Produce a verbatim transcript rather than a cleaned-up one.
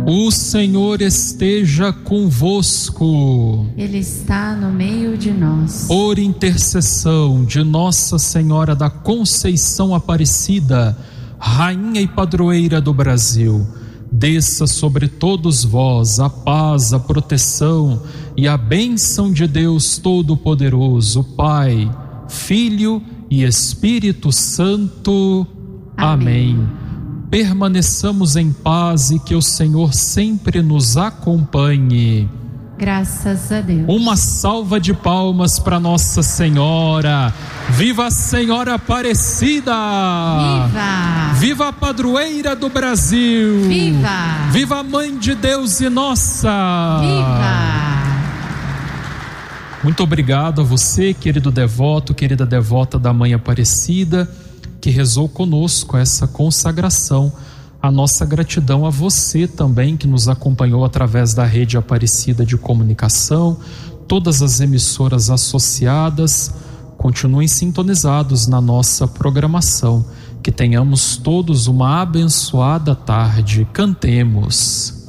O Senhor esteja convosco. Ele está no meio de nós. Por intercessão de Nossa Senhora da Conceição Aparecida, Rainha e Padroeira do Brasil, desça sobre todos vós a paz, a proteção e a bênção de Deus Todo-Poderoso, Pai, Filho e Espírito Santo. Amém. Amém. Permaneçamos em paz e que o Senhor sempre nos acompanhe. Graças a Deus. Uma salva de palmas para Nossa Senhora. Viva a Senhora Aparecida! Viva! Viva a Padroeira do Brasil! Viva! Viva a Mãe de Deus e nossa! Viva! Muito obrigado a você, querido devoto, querida devota da Mãe Aparecida, que rezou conosco essa consagração. A nossa gratidão a você também que nos acompanhou através da rede Aparecida de comunicação, todas as emissoras associadas. Continuem sintonizados na nossa programação. Que tenhamos todos uma abençoada tarde. Cantemos.